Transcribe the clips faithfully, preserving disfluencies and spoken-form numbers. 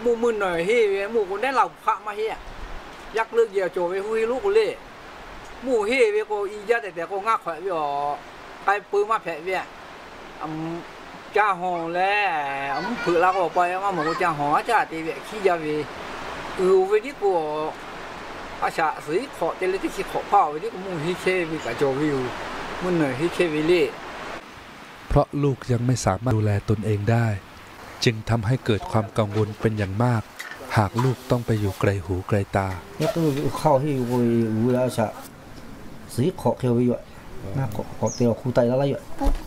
มูมึนหน่อยเฮ้ยมูคนได้เหล่าพระมาเฮียยักเลือกเดียวโจไปหุยลูกกูเล่มูเฮ้ยก็อีจัดแต่แต่ก็งักแขวะพี่อ๋อไปปืนมาแผลเวียอืมจ้าหอแล้วอืมผือเราก็ไปว่าหมูจ้าหอจ้าตีเวียขี้ยาวีอือวันนี้กูอาชาสีขอเจริญที่ขี้ขอพ่อวันนี้กูมูฮิเควิกับโจวิวมึนหน่อยฮิเควิเล่เพราะลูกยังไม่สามารถดูแลตนเองได้จึงทำให้เกิดความกังวลเป็นอย่างมากหากลูกต้องไปอยู่ไกลหูไกลตาเนี่ยก็เข้าที่วุ้ยวุ้ยแล้วจะสีขอเขียวอยู่น่าขอขอเตียวคู่ไตแล้วอะไรอยู่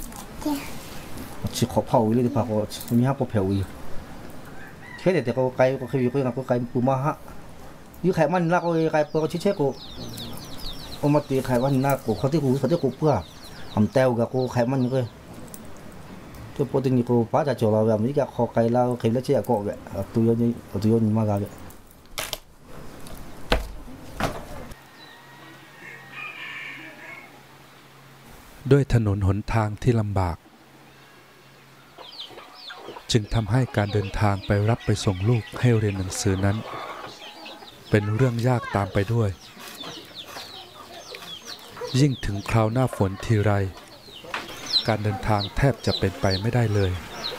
สีขอเผาเลยดีกว่าก็มีห้าปอเผาอยู่แค่แต่แต่ก็ไกลก็เคยอยู่ก็ยังก็ไกลปูมาฮะอยู่ไขมันนักก็ไกลเปิดก็ชิเช่ก็เอามาตีไขมันนักก็เขาที่หูเขาที่กูเพื่อทำเต้ากับกูไขมันก็ตัวโปรตีนกูป้าจะโจเราแบบนี้กับคอไก่เราเคยเล่นเชี่ยก็แบบตัวยนี้ตัวยนี้มากเลยด้วยถนนหนทางที่ลำบากจึงทำให้การเดินทางไปรับไปส่งลูกให้เรียนหนังสือนั้นเป็นเรื่องยากตามไปด้วยยิ่งถึงคราวหน้าฝนทีไรการเดินทางแทบจะเป็นไปไม่ได้เลย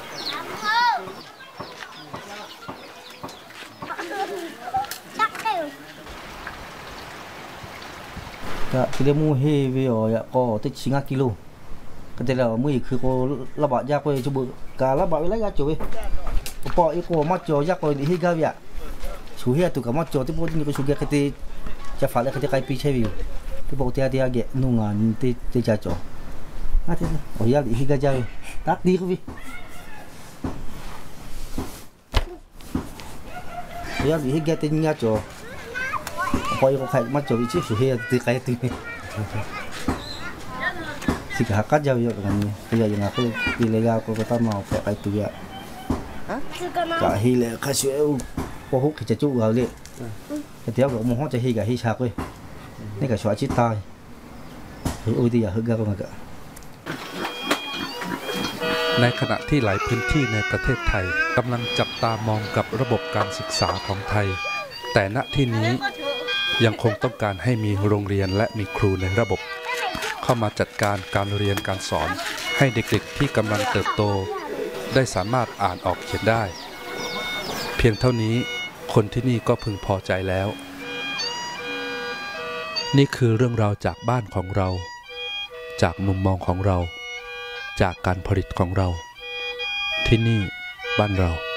ก็ที่เรียกมูเฮวิโออ่ะก็ติดชิงกิโลก็แต่แล้วมือคือก็ระบาดยากไปจุบการระบาดอะไรยากจุบพออีกก็มาจ่อยากไปที่กาวิอ่ะชูเฮียตุกับมาจ่อที่พวกนี้ก็ชูเกียร์ที่จะฝากเลยเขาจะใครปีเชวิวที่พวกที่อาที่อาเกะนุ่งงานที่ที่จะจ่ออ่ะที่โอ้ยากที่กาจ่อยตักดีก็วิอยากที่กาที่นี่จ่อพออีกก็ใครมาจ่อวิชิชูเฮียที่ใครที่สิกหักกัดยาวๆกันนี่คืออย่างนั้นคือปีเลี้ยงก็ต้องมาแปะไปตัวอ่ะจะฮีเลยข้าช่วยพอฮุกจะจุกเอาเลยแต่เดี๋ยวก็มองว่าจะฮีกับฮีชาเว้ยนี่ก็ช่วยชิดตายคืออุ้ยดีอ่ะฮึกก็มันก็ในขณะที่หลายพื้นที่ในประเทศไทยกำลังจับตามองกับระบบการศึกษาของไทยแต่ณที่นี้ยังคงต้องการให้มีโรงเรียนและมีครูในระบบเข้ามาจัดการการเรียนการสอนให้เด็กๆที่กำลังเติบโตได้สามารถอ่านออกเขียนได้เพียงเท่านี้คนที่นี่ก็พึงพอใจแล้วนี่คือเรื่องราวจากบ้านของเราจากมุมมองของเราจากการผลิตของเราที่นี่บ้านเรา